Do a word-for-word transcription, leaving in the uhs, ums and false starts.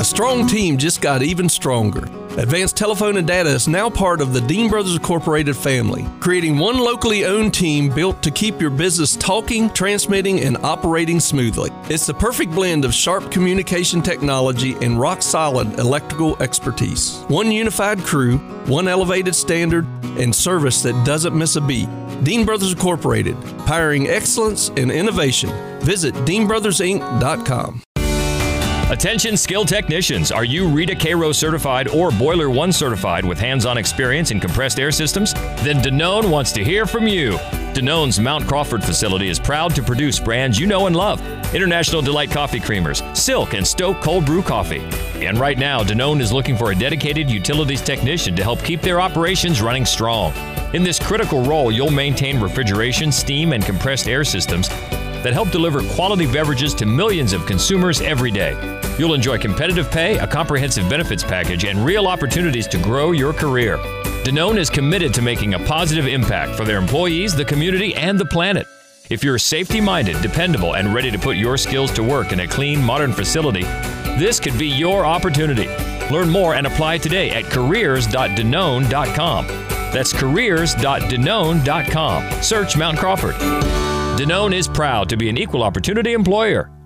A strong team just got even stronger. Advanced Telephone and Data is now part of the Dean Brothers Incorporated family, creating one locally owned team built to keep your business talking, transmitting, and operating smoothly. It's the perfect blend of sharp communication technology and rock-solid electrical expertise. One unified crew, one elevated standard, and service that doesn't miss a beat. Dean Brothers Incorporated, powering excellence and innovation. Visit dean brothers inc dot com. Attention skilled technicians, are you Rita Cairo certified or Boiler One certified with hands-on experience in compressed air systems? Then Danone wants to hear from you. Danone's Mount Crawford facility is proud to produce brands you know and love. International Delight Coffee Creamers, Silk, and Stoke Cold Brew Coffee. And right now, Danone is looking for a dedicated utilities technician to help keep their operations running strong. In this critical role, you'll maintain refrigeration, steam, and compressed air systems that help deliver quality beverages to millions of consumers every day. You'll enjoy competitive pay, a comprehensive benefits package, and real opportunities to grow your career. Danone is committed to making a positive impact for their employees, the community, and the planet. If you're safety-minded, dependable, and ready to put your skills to work in a clean, modern facility, this could be your opportunity. Learn more and apply today at careers dot danone dot com. That's careers dot danone dot com. Search Mount Crawford. Danone is proud to be an equal opportunity employer.